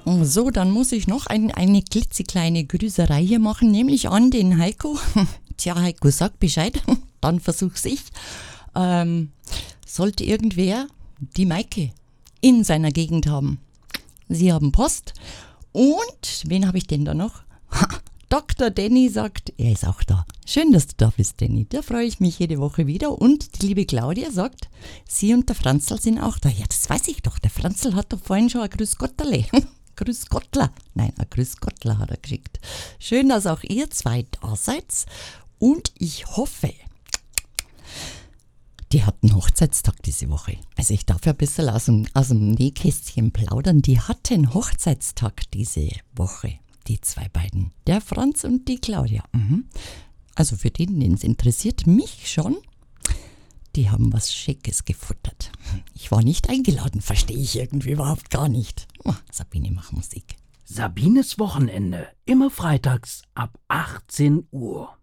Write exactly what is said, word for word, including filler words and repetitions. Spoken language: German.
So, dann muss ich noch ein, eine klitzekleine Grüßerei hier machen, nämlich an den Heiko. Tja, Heiko, sag Bescheid, dann versuch's ich. Ähm, sollte irgendwer die Maike in seiner Gegend haben. Sie haben Post. Und wen habe ich denn da noch? Ha, Doktor Danny sagt, er ist auch da. Schön, dass du da bist, Danny. Da freue ich mich jede Woche wieder. Und die liebe Claudia sagt, sie und der Franzl sind auch da. Ja, das weiß ich doch. Der Franzl hat doch vorhin schon ein Grüß Gotterle. Grüß Gottler. Nein, ein Grüß Gottler hat er geschickt. Schön, dass auch ihr zwei da seid. Und ich hoffe, die hat einen Hochzeitstag diese Woche. Also ich darf ja ein bisschen aus dem, aus dem Nähkästchen plaudern. Die hatten Hochzeitstag diese Woche. Die zwei beiden, der Franz und die Claudia. Mhm. Also für den, den es interessiert, mich schon, die haben was Schickes gefuttert. Ich war nicht eingeladen, verstehe ich irgendwie überhaupt gar nicht. Oh, Sabine, mach Musik. Sabines Wochenende, immer freitags ab achtzehn Uhr.